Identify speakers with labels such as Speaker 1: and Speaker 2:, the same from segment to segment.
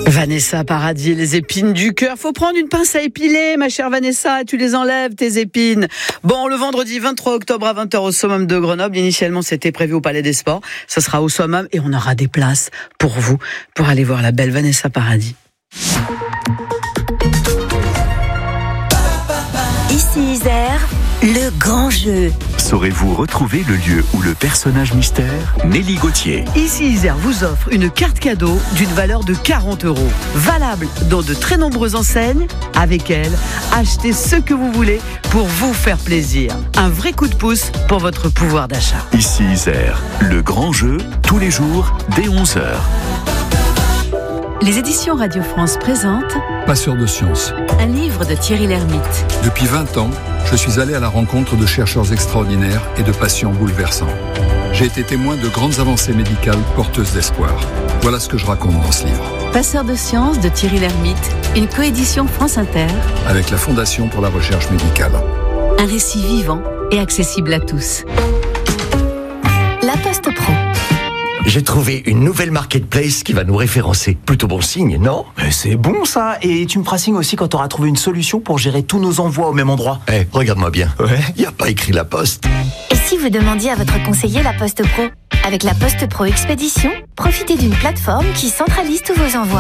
Speaker 1: Vanessa Paradis, les épines du cœur. Faut prendre une pince à épiler, ma chère Vanessa, et tu les enlèves, tes épines. Bon, le vendredi 23 octobre à 20h au Summum de Grenoble. Initialement, c'était prévu au Palais des Sports. Ça sera au Summum et on aura des places pour vous, pour aller voir la belle Vanessa Paradis.
Speaker 2: Ici Isère, le grand jeu.
Speaker 3: Saurez-vous retrouver le lieu où le personnage mystère, Nelly Gauthier.
Speaker 1: Ici Isère vous offre une carte cadeau d'une valeur de 40 €. Valable dans de très nombreuses enseignes. Avec elle, achetez ce que vous voulez pour vous faire plaisir. Un vrai coup de pouce pour votre pouvoir d'achat.
Speaker 3: Ici Isère, le grand jeu, tous les jours, dès 11h.
Speaker 4: Les éditions Radio France présentent
Speaker 5: Passeur de sciences.
Speaker 4: un livre de Thierry Lhermitte.
Speaker 5: Depuis 20 ans, je suis allé à la rencontre de chercheurs extraordinaires et de patients bouleversants. J'ai été témoin de grandes avancées médicales porteuses d'espoir. Voilà ce que je raconte dans ce livre.
Speaker 4: Passeur de sciences de Thierry Lhermitte, une coédition France Inter,
Speaker 5: Avec la Fondation pour la recherche médicale.
Speaker 4: un récit vivant et accessible à tous.
Speaker 2: La Poste Pro.
Speaker 6: J'ai trouvé une nouvelle marketplace qui va nous référencer. Plutôt bon signe, non?
Speaker 7: Mais c'est bon ça. Et tu me feras signe aussi quand tu auras trouvé une solution pour gérer tous nos envois au même endroit.
Speaker 6: Regarde-moi bien.
Speaker 7: Ouais.
Speaker 6: Y a pas écrit la poste.
Speaker 2: Et si vous demandiez à votre conseiller La Poste Pro? Avec la Poste Pro Expédition, profitez d'une plateforme qui centralise tous vos envois.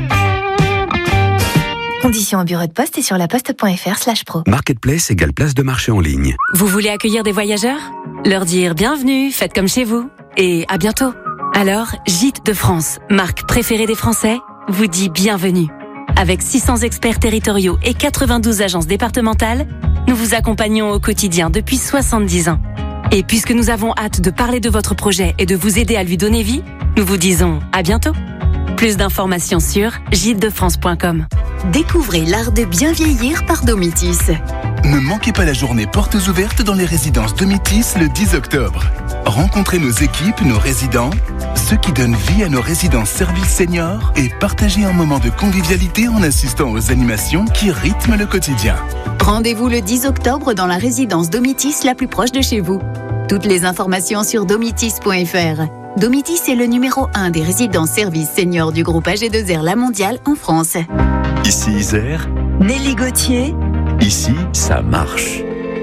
Speaker 2: Conditions au bureau de poste et sur laposte.fr/pro.
Speaker 3: Marketplace égale place de marché en ligne.
Speaker 4: Vous voulez accueillir des voyageurs? Leur dire bienvenue, faites comme chez vous. Et à bientôt. Alors, Gîtes de France, marque préférée des Français, vous dit bienvenue. Avec 600 experts territoriaux et 92 agences départementales, nous vous accompagnons au quotidien depuis 70 ans. Et puisque nous avons hâte de parler de votre projet et de vous aider à lui donner vie, nous vous disons à bientôt. Plus d'informations sur gîtesdefrance.com.
Speaker 8: Découvrez l'art de bien vieillir par Domitis.
Speaker 9: Ne manquez pas la journée portes ouvertes dans les résidences Domitis le 10 octobre. Rencontrez nos équipes, nos résidents, ceux qui donnent vie à nos résidences services seniors et partagez un moment de convivialité en assistant aux animations qui rythment le quotidien.
Speaker 8: Rendez-vous le 10 octobre dans la résidence Domitis la plus proche de chez vous. Toutes les informations sur domitis.fr. Domitis est le numéro 1 des résidences services seniors du groupe AG2R La Mondiale en France.
Speaker 3: Ici Isère,
Speaker 2: Nelly Gauthier.
Speaker 3: ici ça marche.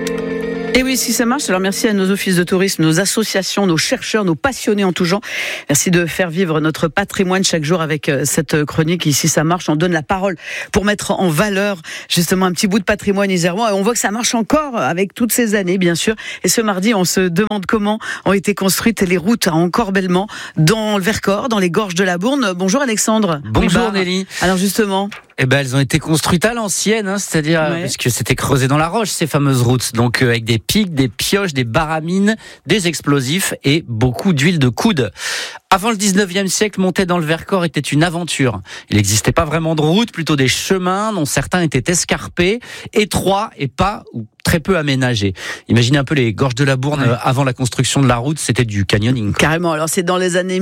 Speaker 1: Et oui, si ça marche, alors merci à nos offices de tourisme, nos associations, nos chercheurs, nos passionnés en tout genre. Merci de faire vivre notre patrimoine chaque jour avec cette chronique. Ici, ça marche, on donne la parole pour mettre en valeur justement un petit bout de patrimoine isérois. Et on voit que ça marche encore avec toutes ces années, bien sûr. Et ce mardi, on se demande comment ont été construites les routes à Encorbellement, dans le Vercors, dans les gorges de la Bourne. Bonjour Alexandre.
Speaker 10: Bonjour
Speaker 1: Ribard.
Speaker 10: Nelly.
Speaker 1: Alors justement...
Speaker 10: Elles ont été construites à l'ancienne, c'est-à-dire parce que c'était creusé dans la roche, ces fameuses routes. Donc avec des pics, des pioches, des baramines, des explosifs et beaucoup d'huile de coude. Avant le 19e siècle, monter dans le Vercors était une aventure. Il n'existait pas vraiment de route, plutôt des chemins dont certains étaient escarpés, étroits et pas ou très peu aménagés. Imaginez un peu les gorges de la Bourne avant la construction de la route, c'était du canyoning.
Speaker 1: Carrément. Alors c'est dans les années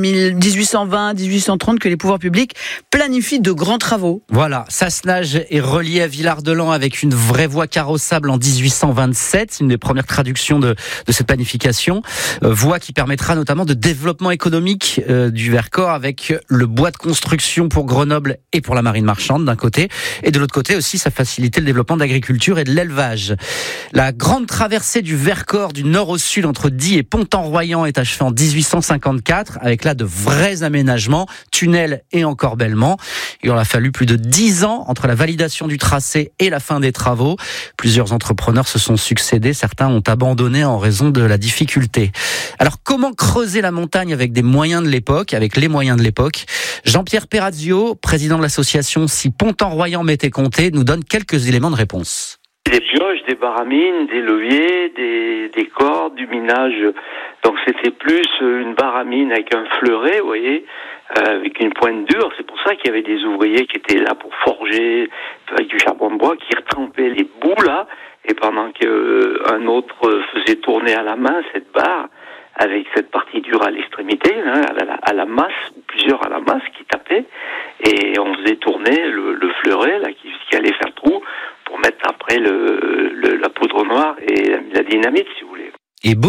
Speaker 1: 1820-1830 que les pouvoirs publics planifient de grands travaux.
Speaker 10: Voilà, Sassenage est relié à Villard-de-Lans avec une vraie voie carrossable en 1827. C'est une des premières traductions de cette planification. Voie qui permettra notamment de développement économique du Vercors avec le bois de construction pour Grenoble et pour la marine marchande d'un côté. Et de l'autre côté aussi, ça facilitait le développement de l'agriculture et de l'élevage. La grande traversée du Vercors du nord au sud entre Die et Pont-en-Royans est achevée en 1854 avec là de vrais aménagements, tunnels et encorbellements. Il aura fallu plus de 10 ans entre la validation du tracé et la fin des travaux. Plusieurs entrepreneurs se sont succédés, certains ont abandonné en raison de la difficulté. Alors comment creuser la montagne avec des moyens de l'époque, avec les moyens de l'époque? Jean-Pierre Perazio, président de l'association Si Pont-en-Royans m'était compté, nous donne quelques éléments de réponse.
Speaker 11: Des pioches, des baramines, des leviers, des cordes, du minage. Donc c'était plus une baramine avec un fleuret, vous voyez, avec une pointe dure. C'est pour ça qu'il y avait des ouvriers qui étaient là pour forger avec du charbon de bois, qui retrampaient les bouts là, et pendant qu'un autre faisait tourner à la main cette barre, avec cette partie dure à l'extrémité, à la masse, ou plusieurs à la masse qui tapaient, et on faisait tourner le fleuret là qui allait faire trou pour mettre après la poudre noire et la dynamite, si vous voulez.
Speaker 10: Et boum,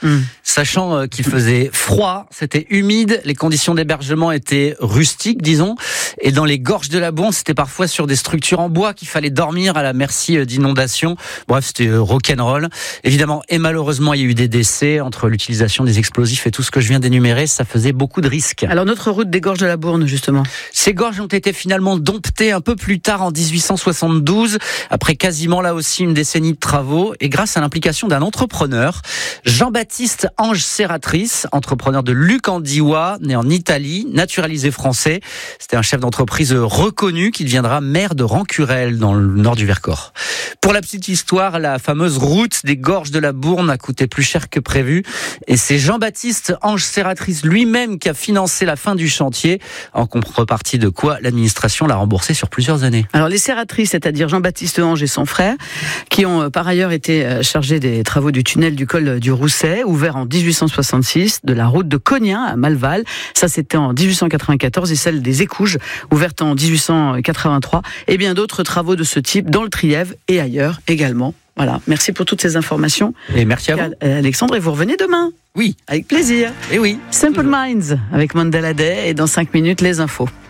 Speaker 10: sachant qu'il faisait froid, c'était humide, les conditions d'hébergement étaient rustiques, disons, et dans les gorges de la Bourne, c'était parfois sur des structures en bois qu'il fallait dormir à la merci d'inondations. Bref, c'était rock'n'roll. Évidemment, et malheureusement, il y a eu des décès entre l'utilisation des explosifs et tout ce que je viens d'énumérer, ça faisait beaucoup de risques.
Speaker 1: Alors notre route des gorges de la Bourne, justement.
Speaker 10: Ces gorges ont été finalement domptées un peu plus tard en 1872, après quasiment là aussi une décennie de travaux, et grâce à l'implication d'un entrepreneur, Jean-Baptiste Ange Serratrice, entrepreneur de Lucandiua, né en Italie, naturalisé français. C'était un chef d'entreprise reconnu qui deviendra maire de Rancurel, dans le nord du Vercors. Pour la petite histoire, la fameuse route des gorges de la Bourne a coûté plus cher que prévu, et c'est Jean-Baptiste Ange Serratrice lui-même qui a financé la fin du chantier, en contrepartie de quoi l'administration l'a remboursé sur plusieurs années.
Speaker 1: Alors les Serratrices, c'est-à-dire Jean-Baptiste Ange et son frère, qui ont par ailleurs été chargés des travaux du tunnel du col du Rousset, ouvert en 1866, de la route de Cognien à Malval, ça c'était en 1894, et celle des Écouges, ouverte en 1883, et bien d'autres travaux de ce type dans le Trièves et ailleurs également. Voilà, merci pour toutes ces informations.
Speaker 10: Et merci à vous.
Speaker 1: Alexandre, et vous revenez demain.
Speaker 10: Oui.
Speaker 1: Avec plaisir.
Speaker 10: Et oui.
Speaker 1: Simple Minds avec Mandela Day, et dans 5 minutes, les infos.